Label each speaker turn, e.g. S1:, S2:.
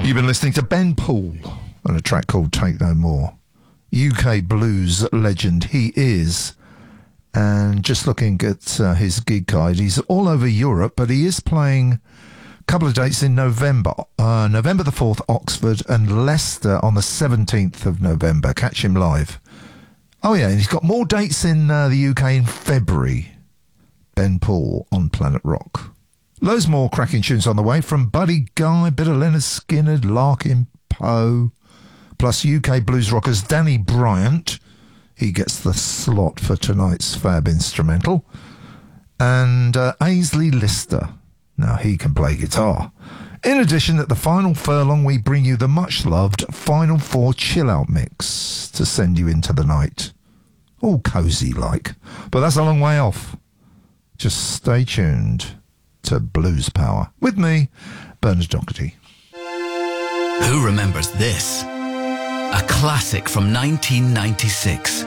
S1: You've been listening to Ben Poole on a track called Take No More. UK blues legend he is. And just looking at his gig guide, he's all over Europe, but he is playing a couple of dates in November. November the 4th, Oxford, and Leicester on the 17th of November. Catch him live. Oh yeah, and he's got more dates in the UK in February. Ben Poole on Planet Rock. Loads more cracking tunes on the way from Buddy Guy, bit of Leonard Skinner, Larkin Poe, plus UK blues rockers Danny Bryant. He gets the slot for tonight's fab instrumental. And Ainsley Lister. Now he can play guitar. In addition, at the final furlong, we bring you the much-loved Final Four chill-out mix to send you into the night. All cosy-like. But that's a long way off. Just stay tuned to Blues Power. With me, Bernard Doherty.
S2: Who remembers this? A classic from 1996.